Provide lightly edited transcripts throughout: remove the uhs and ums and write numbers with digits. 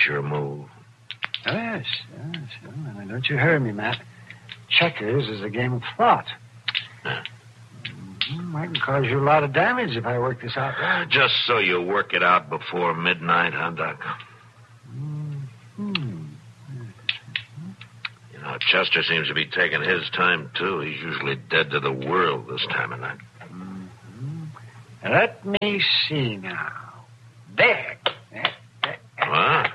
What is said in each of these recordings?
your move. Yes. Now, don't you hurry me, Matt. Checkers is a game of thought. Yeah. I can cause you a lot of damage if I work this out right. Just so you work it out before midnight, huh, Doc? You know, Chester seems to be taking his time, too. He's usually dead to the world this time of night. Let me see now. There. What?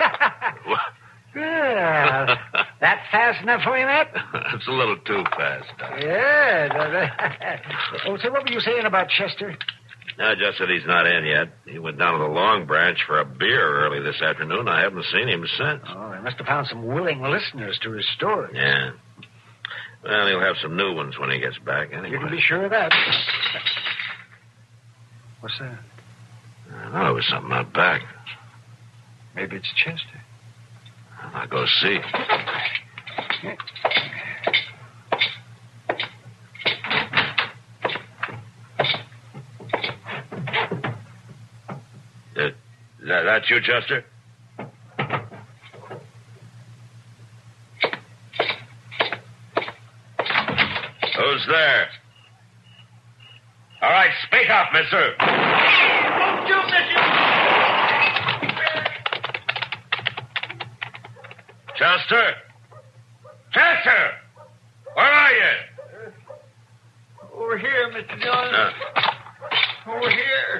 Good. That fast enough for you, Matt? It's a little too fast, Doc. Yeah. Oh, so what were you saying about Chester? Just that he's not in yet. He went down to the Long Branch for a beer early this afternoon. I haven't seen him since. Oh, they must have found some willing listeners to his story. Yeah. Well, he'll have some new ones when he gets back, anyway. You can be sure of that. What's that? I thought it was something out back. Maybe it's Chester. I'll go see. That you, Chester? Who's there? All right, speak up, mister. Don't do this, Chester? Chester! Where are you? Over here, Mr. John. Over here.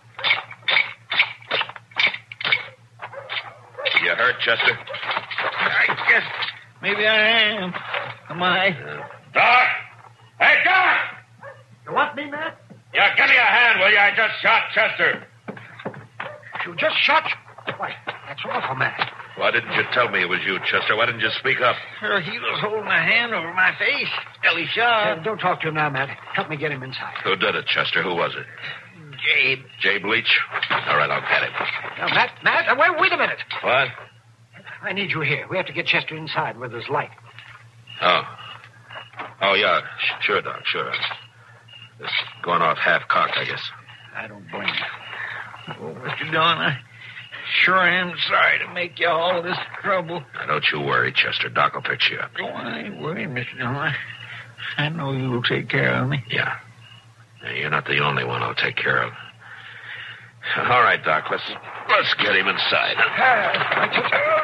You hurt, Chester? I guess maybe I am. Am I? Doc! Hey, Doc! You want me, Matt? Yeah, give me a hand, will you? I just shot Chester. You just shot? Why, that's awful, Matt. Why didn't you tell me it was you, Chester? Why didn't you speak up? He was holding a hand over my face. Ellie shot. Don't talk to him now, Matt. Help me get him inside. Who did it, Chester? Who was it? Jabe. Jabe Leach? All right, I'll get him. Now, Matt, wait a minute. What? I need you here. We have to get Chester inside where there's light. Oh, yeah. Sure, Doc, sure. It's going off half-cocked, I guess. I don't blame you. Oh, Mr. Don, I sure am sorry to make you all this trouble. Now, don't you worry, Chester. Doc will fix you up. Oh, I ain't worried, Mr. Don. I know you'll take care of me. Yeah. You're not the only one I'll take care of. All right, Doc, let's get him inside.